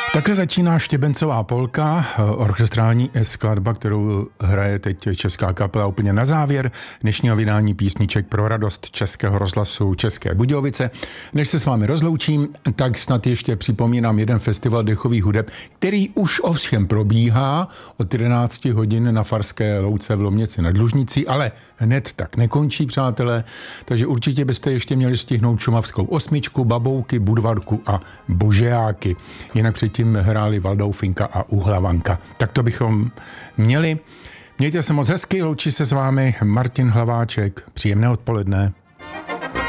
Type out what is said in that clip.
Takhle začíná štěbencová polka, orchestrální skladba, kterou hraje teď česká kapela úplně na závěr dnešního vydání písniček pro radost Českého rozhlasu České Budějovice. Než se s vámi rozloučím, tak snad ještě připomínám jeden festival dechových hudeb, který už ovšem probíhá od 11 hodin na Farské louce v Lomnici nad Lužnicí, ale hned tak nekončí, přátelé, takže určitě byste ještě měli stihnout Šumavskou osmičku, Babouky, Budvarku a Božejáky. Jinak předtím hráli Valdoufinka a Uhlavanka. Tak to bychom měli. Mějte se moc hezky, loučí se s vámi Martin Hlaváček. Příjemné odpoledne.